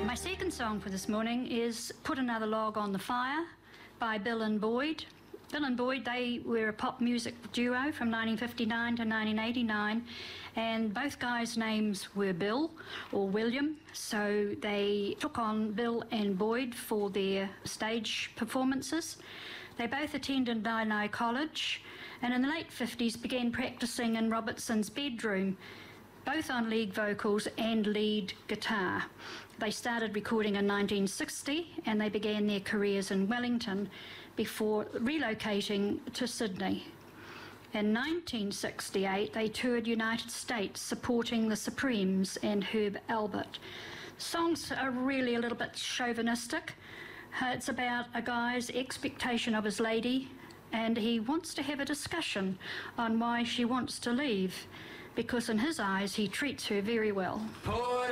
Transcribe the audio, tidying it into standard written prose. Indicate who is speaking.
Speaker 1: My second song for this morning is Put Another Log on the Fire by Bill and Boyd. Bill and Boyd, they were a pop music duo from 1959 to 1989, and both guys' names were Bill or William, so they took on Bill and Boyd for their stage performances. They both attended Naini College, and in the late 50s began practicing in Robertson's bedroom, both on lead vocals and lead guitar. They started recording in 1960 and they began their careers in Wellington before relocating to Sydney. In 1968, they toured United States supporting the Supremes and Herb Alpert. Songs are really a little bit chauvinistic. It's about a guy's expectation of his lady, and he wants to have a discussion on why she wants to leave, because in his eyes he treats her very well.
Speaker 2: Put